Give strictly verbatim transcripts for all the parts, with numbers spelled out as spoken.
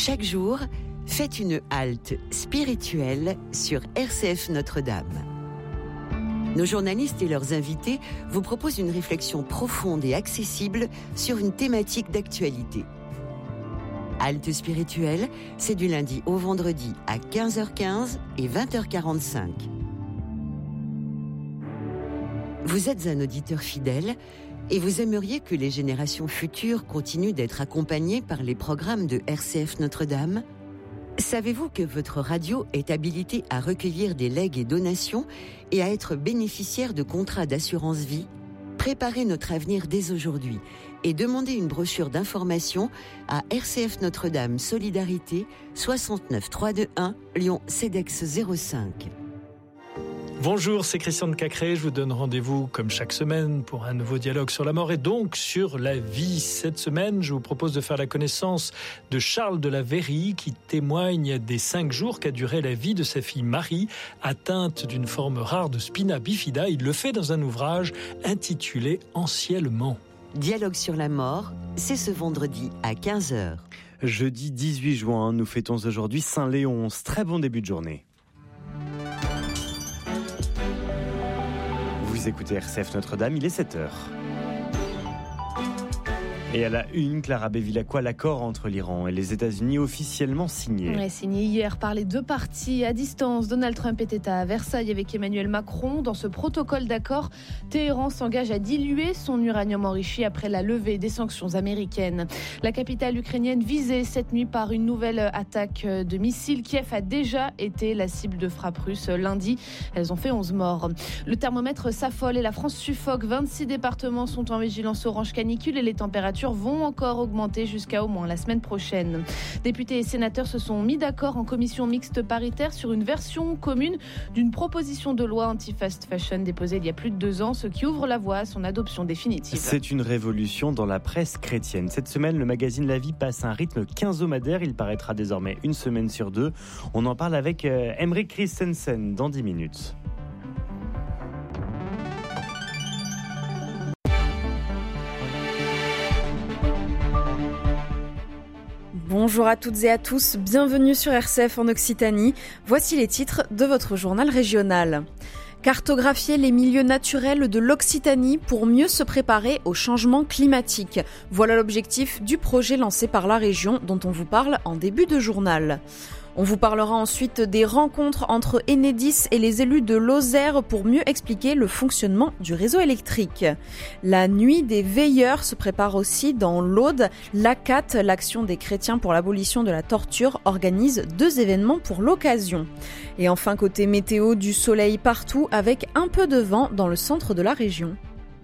Chaque jour, faites une halte spirituelle sur R C F Notre-Dame. Nos journalistes et leurs invités vous proposent une réflexion profonde et accessible sur une thématique d'actualité. Halte spirituelle, c'est du lundi au vendredi à quinze heures quinze et vingt heures quarante-cinq. Vous êtes un auditeur fidèle et vous aimeriez que les générations futures continuent d'être accompagnées par les programmes de R C F Notre-Dame ? Savez-vous que votre radio est habilitée à recueillir des legs et donations et à être bénéficiaire de contrats d'assurance vie ? Préparez notre avenir dès aujourd'hui et demandez une brochure d'information à R C F Notre-Dame Solidarité soixante-neuf trois cent vingt-et-un Lyon CEDEX zéro cinq. Bonjour, c'est Christian de Cacré. Je vous donne rendez-vous comme chaque semaine pour un nouveau dialogue sur la mort et donc sur la vie. Cette semaine, je vous propose de faire la connaissance de Charles de la Verrie qui témoigne des cinq jours qu'a duré la vie de sa fille Marie, atteinte d'une forme rare de spina bifida. Il le fait dans un ouvrage intitulé « Anciennement ». Dialogue sur la mort, c'est ce vendredi à quinze heures. Jeudi dix-huit juin, nous fêtons aujourd'hui Saint-Léonce. Très bon début de journée. Vous écoutez R C F Notre-Dame, il est sept heures. Et à la une, Clara Bévilacqua, l'accord entre l'Iran et les États-Unis officiellement signé. Ouais, signé hier par les deux parties à distance. Donald Trump était à Versailles avec Emmanuel Macron. Dans ce protocole d'accord, Téhéran s'engage à diluer son uranium enrichi après la levée des sanctions américaines. La capitale ukrainienne visée cette nuit par une nouvelle attaque de missiles. Kiev a déjà été la cible de frappes russes lundi. Elles ont fait onze morts. Le thermomètre s'affole et la France suffoque. vingt-six départements sont en vigilance orange canicule et les températures vont encore augmenter jusqu'à au moins la semaine prochaine. Députés et sénateurs se sont mis d'accord en commission mixte paritaire sur une version commune d'une proposition de loi anti-fast fashion déposée il y a plus de deux ans, ce qui ouvre la voie à son adoption définitive. C'est une révolution dans la presse chrétienne. Cette semaine, le magazine La Vie passe à un rythme quinzomadaire. Il paraîtra désormais une semaine sur deux. On en parle avec euh, Emmerich Christensen dans dix minutes. Bonjour à toutes et à tous, bienvenue sur R C F en Occitanie. Voici les titres de votre journal régional. Cartographier les milieux naturels de l'Occitanie pour mieux se préparer au changement climatique. Voilà l'objectif du projet lancé par la région dont on vous parle en début de journal. On vous parlera ensuite des rencontres entre Enedis et les élus de Lozère pour mieux expliquer le fonctionnement du réseau électrique. La nuit des veilleurs se prépare aussi dans l'Aude. L'A C A T, l'Action des chrétiens pour l'abolition de la torture, organise deux événements pour l'occasion. Et enfin, côté météo, du soleil partout avec un peu de vent dans le centre de la région.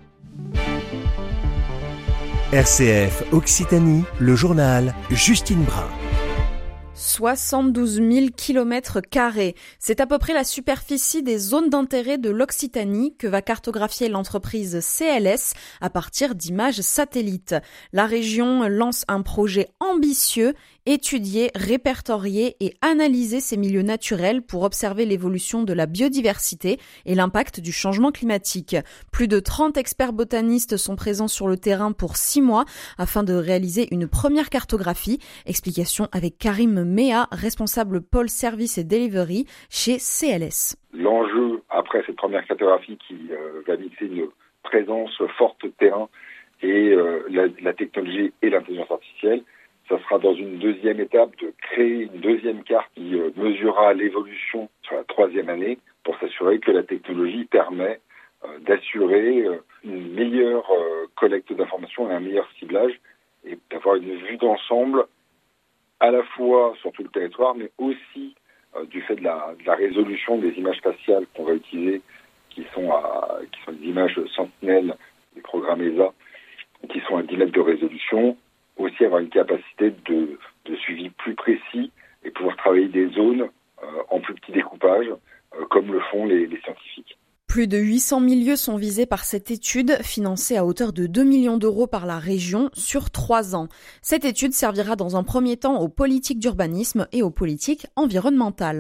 R C F Occitanie, le journal Justine Brun. soixante-douze mille kilomètres carrés. C'est à peu près la superficie des zones d'intérêt de l'Occitanie que va cartographier l'entreprise C L S à partir d'images satellites. La région lance un projet ambitieux, étudier, répertorier et analyser ces milieux naturels pour observer l'évolution de la biodiversité et l'impact du changement climatique. Plus de trente experts botanistes sont présents sur le terrain pour six mois afin de réaliser une première cartographie. Explication avec Karim Méa, responsable pôle service et delivery chez C L S. L'enjeu, après cette première cartographie qui euh, va mixer une présence forte de terrain et euh, la, la technologie et l'intelligence artificielle, ça sera dans une deuxième étape de créer une deuxième carte qui euh, mesurera l'évolution sur la troisième année pour s'assurer que la technologie permet euh, d'assurer euh, une meilleure euh, collecte d'informations et un meilleur ciblage et d'avoir une vue d'ensemble à la fois sur tout le territoire, mais aussi euh, du fait de la, de la résolution des images spatiales qu'on va utiliser, qui sont, à, qui sont des images sentinelles des programmes E S A, qui sont à dix mètres de résolution, aussi avoir une capacité de, de suivi plus précis et pouvoir travailler des zones euh, en plus petits découpages, euh, comme le font les, les scientifiques. Plus de huit cents milieux sont visés par cette étude, financée à hauteur de deux millions d'euros par la région sur trois ans. Cette étude servira dans un premier temps aux politiques d'urbanisme et aux politiques environnementales.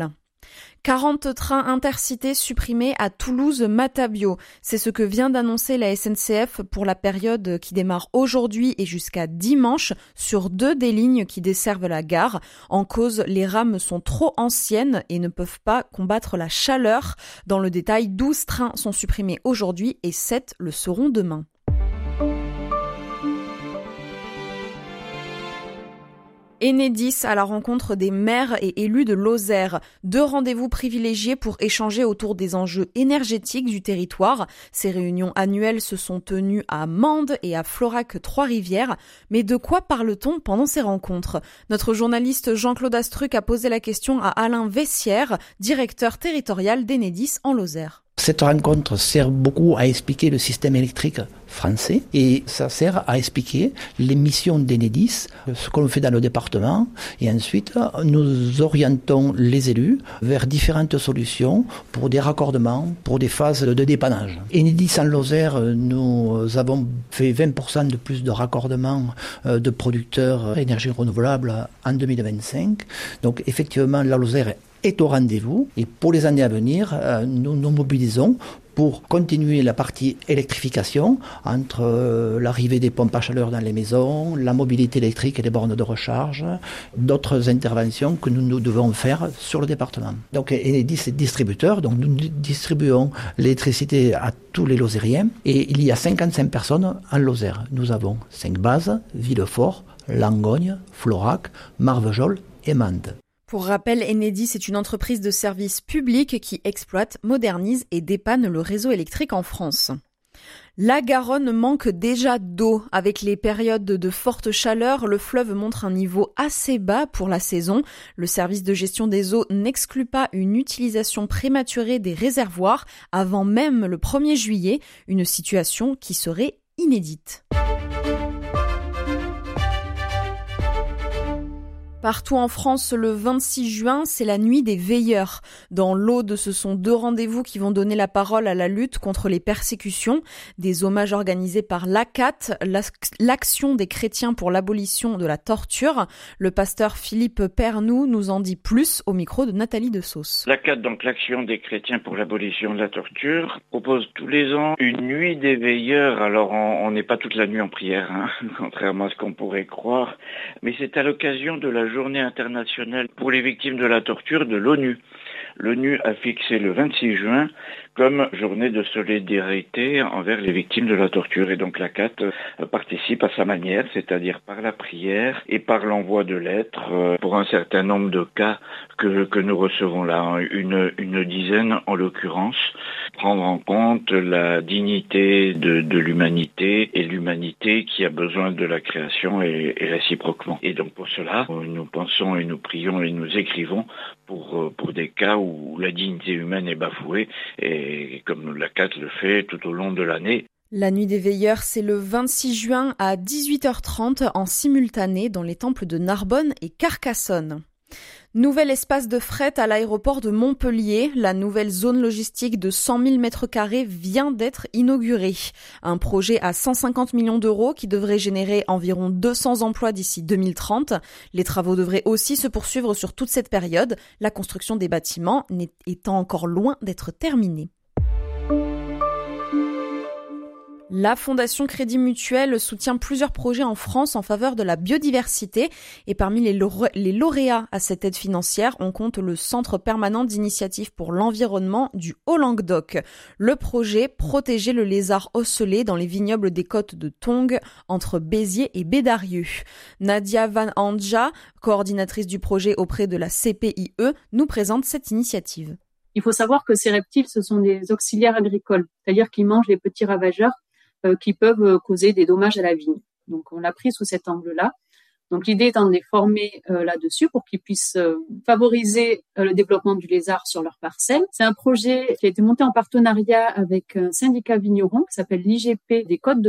quarante trains intercités supprimés à Toulouse-Matabio. C'est ce que vient d'annoncer la S N C F pour la période qui démarre aujourd'hui et jusqu'à dimanche sur deux des lignes qui desservent la gare. En cause, les rames sont trop anciennes et ne peuvent pas combattre la chaleur. Dans le détail, douze trains sont supprimés aujourd'hui et sept le seront demain. Enedis à la rencontre des maires et élus de Lozère. Deux rendez-vous privilégiés pour échanger autour des enjeux énergétiques du territoire. Ces réunions annuelles se sont tenues à Mende et à Florac-Trois-Rivières. Mais de quoi parle-t-on pendant ces rencontres ? Notre journaliste Jean-Claude Astruc a posé la question à Alain Vessière, directeur territorial d'Enedis en Lozère. Cette rencontre sert beaucoup à expliquer le système électrique français et ça sert à expliquer les missions d'Enedis, ce qu'on fait dans le département et ensuite nous orientons les élus vers différentes solutions pour des raccordements, pour des phases de dépannage. Enedis en Lozère, nous avons fait vingt pour cent de plus de raccordements de producteurs d'énergie renouvelable en deux mille vingt-cinq. Donc effectivement la Lozère est au rendez-vous et pour les années à venir, nous nous mobilisons pour continuer la partie électrification entre euh, l'arrivée des pompes à chaleur dans les maisons, la mobilité électrique et les bornes de recharge, d'autres interventions que nous, nous devons faire sur le département. Donc Enedis est distributeur, donc nous distribuons l'électricité à tous les Lozériens et il y a cinquante-cinq personnes en Lozère. Nous avons cinq bases, Villefort, Langogne, Florac, Marvejols et Mende. Pour rappel, Enedis est une entreprise de services publics qui exploite, modernise et dépanne le réseau électrique en France. La Garonne manque déjà d'eau. Avec les périodes de forte chaleur, le fleuve montre un niveau assez bas pour la saison. Le service de gestion des eaux n'exclut pas une utilisation prématurée des réservoirs avant même le premier juillet, une situation qui serait inédite. Partout en France, le vingt-six juin, c'est la nuit des veilleurs. Dans l'Aude, ce sont deux rendez-vous qui vont donner la parole à la lutte contre les persécutions. Des hommages organisés par l'A C A T, l'Action des chrétiens pour l'abolition de la torture. Le pasteur Philippe Pernoud nous en dit plus au micro de Nathalie Desauce. L'A C A T, donc l'Action des chrétiens pour l'abolition de la torture, propose tous les ans une nuit des veilleurs. Alors on n'est pas toute la nuit en prière, hein, contrairement à ce qu'on pourrait croire, mais c'est à l'occasion de la Journée internationale pour les victimes de la torture de l'ONU. L'ONU a fixé le vingt-six juin comme journée de solidarité envers les victimes de la torture. Et donc la C A T participe à sa manière, c'est-à-dire par la prière et par l'envoi de lettres pour un certain nombre de cas que, que nous recevons là, une, une dizaine en l'occurrence. Prendre en compte la dignité de, de l'humanité et l'humanité qui a besoin de la création et, et réciproquement. Et donc pour cela, nous pensons et nous prions et nous écrivons pour, pour des cas où la dignité humaine est bafouée et comme la C A T le fait tout au long de l'année. La nuit des veilleurs, c'est le vingt-six juin à dix-huit heures trente en simultané dans les temples de Narbonne et Carcassonne. Nouvel espace de fret à l'aéroport de Montpellier. La nouvelle zone logistique de cent mille mètres carrés vient d'être inaugurée. Un projet à cent cinquante millions d'euros qui devrait générer environ deux cents emplois d'ici deux mille trente. Les travaux devraient aussi se poursuivre sur toute cette période, la construction des bâtiments étant encore loin d'être terminée. La Fondation Crédit Mutuel soutient plusieurs projets en France en faveur de la biodiversité et parmi les, laure- les lauréats à cette aide financière, on compte le Centre permanent d'initiative pour l'environnement du Haut-Languedoc. Le projet Protéger le lézard ocellé dans les vignobles des côtes de Tongue entre Béziers et Bédarieux. Nadia Van Anja, coordinatrice du projet auprès de la C P I E, nous présente cette initiative. Il faut savoir que ces reptiles, ce sont des auxiliaires agricoles, c'est-à-dire qu'ils mangent les petits ravageurs Euh, qui peuvent euh, causer des dommages à la vigne. Donc, on l'a pris sous cet angle-là. Donc, l'idée étant de les former euh, là-dessus pour qu'ils puissent euh, favoriser euh, le développement du lézard sur leur parcelle. C'est un projet qui a été monté en partenariat avec un syndicat vigneron qui s'appelle l'I G P des Côtes de